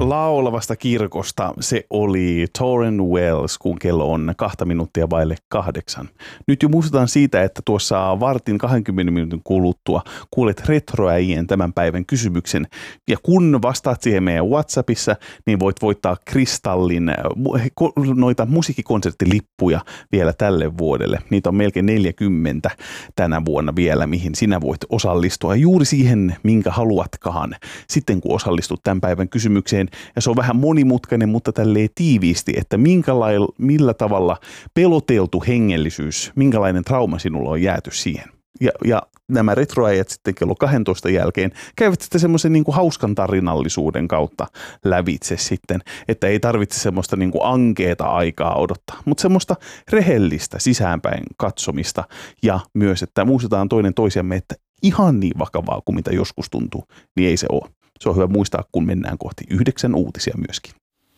laulavasta kirkosta. Se oli Tauren Wells, kun kello on 2 minuuttia vaille 8. Nyt jo muistutan siitä, että tuossa vartin 20 minuutin kuluttua kuulet retroäijien tämän päivän kysymyksen. Ja kun vastaat siihen meidän WhatsAppissa, niin voit voittaa Kristallin noita musiikkikonserttilippuja vielä tälle vuodelle. Niitä on melkein 40 tänä vuonna vielä, mihin sinä voit osallistua juuri siihen, minkä haluatkaan. Sitten kun osallistut tämän päivän kysymykseen, ja se on vähän monimutkainen, mutta tälleen tiiviisti, että millä tavalla peloteltu hengellisyys, minkälainen trauma sinulla on jääty siihen. Ja nämä retroajat sitten kello 12 jälkeen käyvät sitten semmoisen niin kuin hauskan tarinallisuuden kautta lävitse sitten, että ei tarvitse semmoista niin kuin ankeeta aikaa odottaa, mutta semmoista rehellistä sisäänpäin katsomista ja myös, että muistetaan toinen toisiamme, että ihan niin vakavaa kuin mitä joskus tuntuu, niin ei se ole. Se on hyvä muistaa, kun mennään kohti 9 uutisia myöskin.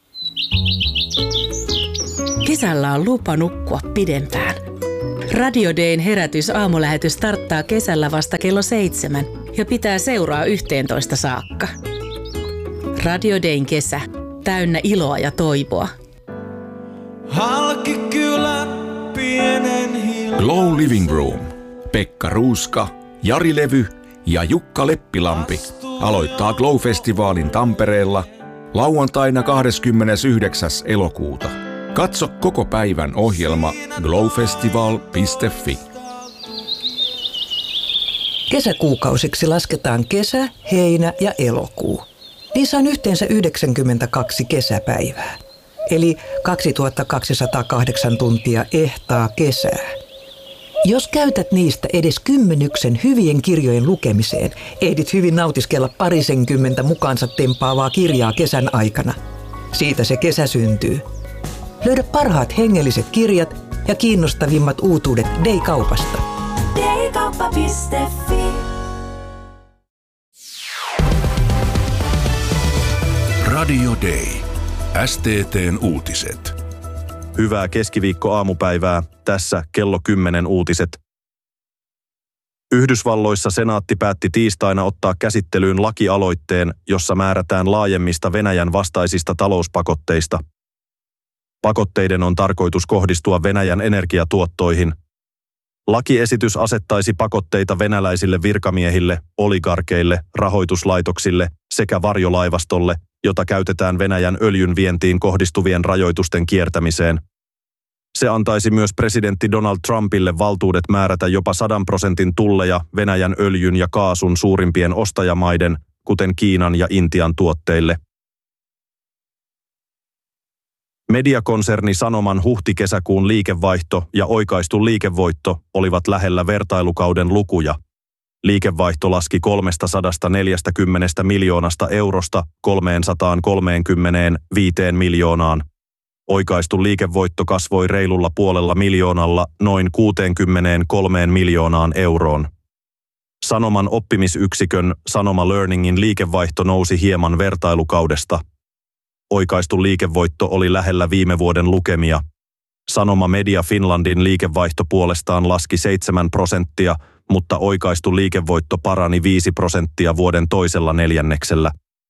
Kesällä on lupa nukkua pidempään. Radio Dayn herätys-aamulähetys starttaa kesällä vasta kello 7 ja pitää seuraa 11 saakka. Radio Dayn kesä, täynnä iloa ja toivoa. Glow Living Room. Pekka Ruuska, Jari Levy ja Jukka Leppilampi aloittaa Glow-festivaalin Tampereella lauantaina 29. elokuuta. Katso koko päivän ohjelma glowfestival.fi. Kesäkuukausiksi lasketaan kesä, heinä ja elokuu. Niissä on yhteensä 92 kesäpäivää, eli 2208 tuntia ehtaa kesää. Jos käytät niistä edes 10 hyvien kirjojen lukemiseen, ehdit hyvin nautiskella 20 mukaansa tempaavaa kirjaa kesän aikana. Siitä se kesä syntyy. Löydä parhaat hengelliset kirjat ja kiinnostavimmat uutuudet Day-kaupasta. Daykauppa.fi. Radio Day. STT:n uutiset. Hyvää keskiviikko-aamupäivää. Tässä kello 10 uutiset. Yhdysvalloissa senaatti päätti tiistaina ottaa käsittelyyn lakialoitteen, jossa määrätään laajemmista Venäjän vastaisista talouspakotteista. Pakotteiden on tarkoitus kohdistua Venäjän energiatuottoihin. Lakiesitys asettaisi pakotteita venäläisille virkamiehille, oligarkeille, rahoituslaitoksille sekä varjolaivastolle, jota käytetään Venäjän öljyn vientiin kohdistuvien rajoitusten kiertämiseen. Se antaisi myös presidentti Donald Trumpille valtuudet määrätä jopa 100% tulleja Venäjän öljyn ja kaasun suurimpien ostajamaiden, kuten Kiinan ja Intian tuotteille. Mediakonserni Sanoman huhti-kesäkuun liikevaihto ja oikaistu liikevoitto olivat lähellä vertailukauden lukuja. Liikevaihto laski 340 miljoonasta eurosta 335 miljoonaan. Oikaistu liikevoitto kasvoi reilulla puolella miljoonalla noin 63 miljoonaan euroon. Sanoman oppimisyksikön Sanoma Learningin liikevaihto nousi hieman vertailukaudesta. Oikaistu liikevoitto oli lähellä viime vuoden lukemia. Sanoma Media Finlandin liikevaihto puolestaan laski 7%, mutta oikaistu liikevoitto parani 5% vuoden toisella neljänneksellä.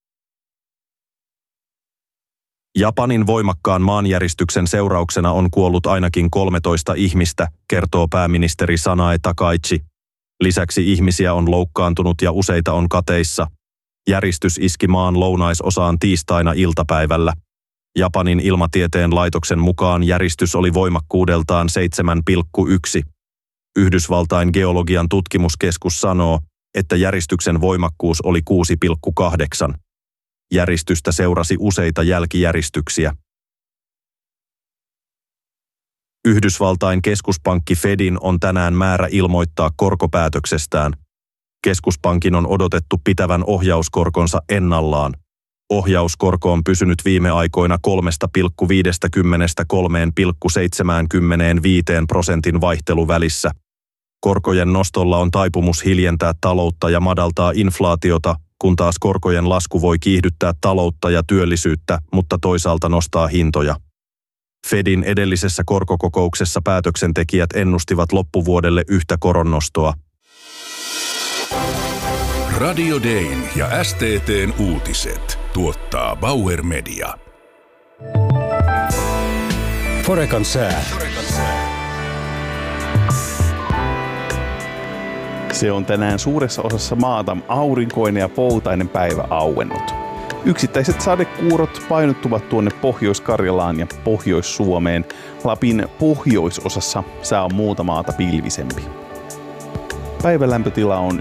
Japanin voimakkaan maanjäristyksen seurauksena on kuollut ainakin 13 ihmistä, kertoo pääministeri Sanae Takaichi. Lisäksi ihmisiä on loukkaantunut ja useita on kateissa. Järistys iski maan lounaisosaan tiistaina iltapäivällä. Japanin ilmatieteen laitoksen mukaan järistys oli voimakkuudeltaan 7,1. Yhdysvaltain geologian tutkimuskeskus sanoo, että järistyksen voimakkuus oli 6,8. Järistystä seurasi useita jälkijäristyksiä. Yhdysvaltain keskuspankki Fedin on tänään määrä ilmoittaa korkopäätöksestään. Keskuspankin on odotettu pitävän ohjauskorkonsa ennallaan. Ohjauskorko on pysynyt viime aikoina 3,50–3,75% vaihteluvälissä. Korkojen nostolla on taipumus hiljentää taloutta ja madaltaa inflaatiota, kun taas korkojen lasku voi kiihdyttää taloutta ja työllisyyttä, mutta toisaalta nostaa hintoja. Fedin edellisessä korkokokouksessa päätöksentekijät ennustivat loppuvuodelle yhtä koronnostoa. Radio Dayn ja STT:n uutiset tuottaa Bauer Media. Forecan sää. Se on tänään suuressa osassa maata aurinkoinen ja poutainen päivä auennut. Yksittäiset sadekuurot painottuvat tuonne Pohjois-Karjalaan ja Pohjois-Suomeen. Lapin pohjoisosassa sää on muuta maata pilvisempi. Päivän lämpötila on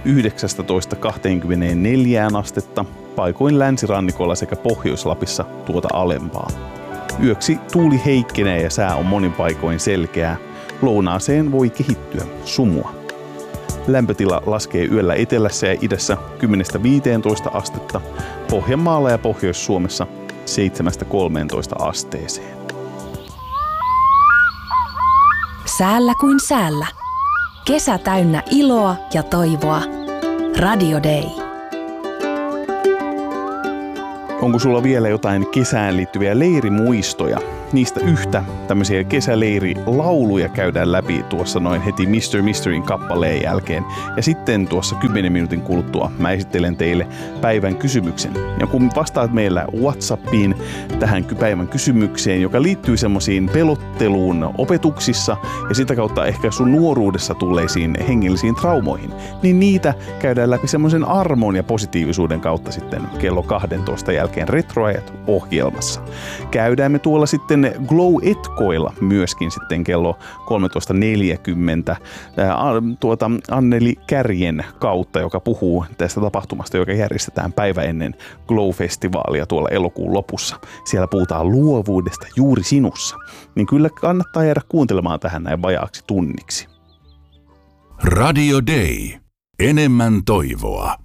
19–24 astetta, paikoin länsirannikolla sekä Pohjois-Lapissa tuota alempaa. Yöksi tuuli heikkenee ja sää on monin paikoin selkeää. Lounaaseen voi kehittyä sumua. Lämpötila laskee yöllä etelässä ja idässä 10–15 astetta, Pohjanmaalla ja Pohjois-Suomessa 7–13 asteeseen. Säällä kuin säällä. Kesä täynnä iloa ja toivoa. Radio Day. Onko sulla vielä jotain kesään liittyviä leirimuistoja? Niistä yhtä tämmöisiä kesäleirilauluja käydään läpi tuossa noin heti Mr. Mysteryn kappaleen jälkeen. Ja sitten tuossa 10 minuutin kuluttua mä esittelen teille päivän kysymyksen. Ja kun vastaat meillä WhatsAppiin tähän päivän kysymykseen, joka liittyy semmoisiin pelotteluun opetuksissa ja sitä kautta ehkä sun nuoruudessa tulleisiin hengellisiin traumoihin, niin niitä käydään läpi semmoisen armon ja positiivisuuden kautta sitten kello 12 jälkeen Retroajat ohjelmassa. Käydään me tuolla sitten Glow-etkoilla myöskin sitten kello 13.40 Anneli Kärjen kautta, joka puhuu tästä tapahtumasta, joka järjestetään päivä ennen Glow-festivaalia tuolla elokuun lopussa. Siellä puhutaan luovuudesta juuri sinussa. Niin kyllä kannattaa jäädä kuuntelemaan tähän näin vajaaksi tunniksi. Radio Day. Enemmän toivoa.